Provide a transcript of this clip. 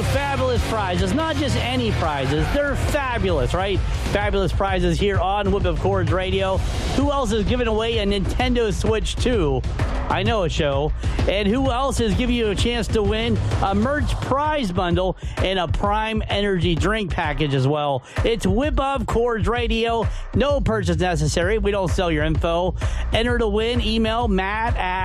you fabulous prizes. Not just any prizes. They're fabulous, right? Fabulous prizes here on Whip Up Chords Radio. Who else is giving away a Nintendo Switch 2? I know a show. And who else is giving you a chance to win a merch prize bundle and a Prime Energy drink package as well? It's Whip Up Chords Radio. No purchase necessary. We don't sell your info. Enter to win. Email Matt at